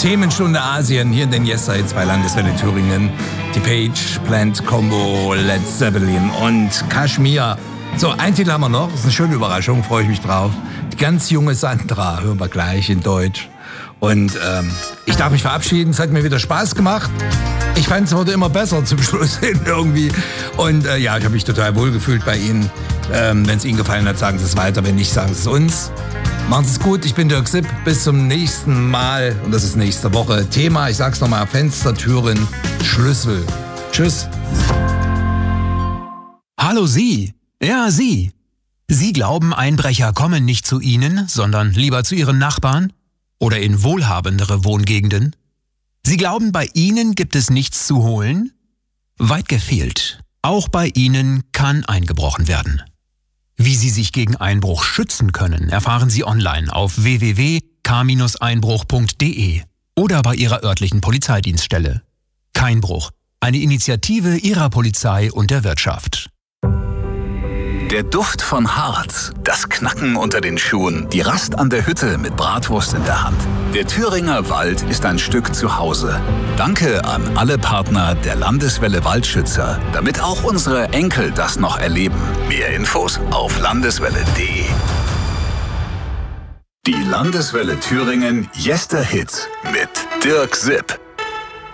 Themenstunde Asien hier in den Yes-Sites bei Landeswelle Thüringen. Die Page, Plant Combo, Led Zeppelin und Kashmir. So, einen Titel haben wir noch. Das ist eine schöne Überraschung, freue ich mich drauf. Die ganz junge Sandra hören wir gleich in Deutsch. Und ich darf mich verabschieden. Es hat mir wieder Spaß gemacht. Ich fand es wurde immer besser zum Schluss hin irgendwie. Und ich habe mich total wohlgefühlt bei Ihnen. Wenn es Ihnen gefallen hat, sagen Sie es weiter. Wenn nicht, sagen Sie es uns. Machen Sie es gut. Ich bin Dirk Sipp. Bis zum nächsten Mal. Und das ist nächste Woche. Thema, ich sag's nochmal, Fenster, Türen, Schlüssel. Tschüss. Hallo Sie. Ja, Sie. Sie glauben, Einbrecher kommen nicht zu Ihnen, sondern lieber zu Ihren Nachbarn? Oder in wohlhabendere Wohngegenden? Sie glauben, bei Ihnen gibt es nichts zu holen? Weit gefehlt. Auch bei Ihnen kann eingebrochen werden. Wie Sie sich gegen Einbruch schützen können, erfahren Sie online auf www.k-einbruch.de oder bei Ihrer örtlichen Polizeidienststelle. Keinbruch, eine Initiative Ihrer Polizei und der Wirtschaft. Der Duft von Harz, das Knacken unter den Schuhen, die Rast an der Hütte mit Bratwurst in der Hand. Der Thüringer Wald ist ein Stück zu Hause. Danke an alle Partner der Landeswelle Waldschützer, damit auch unsere Enkel das noch erleben. Mehr Infos auf landeswelle.de. Die Landeswelle Thüringen Yester Hits mit Dirk Sipp.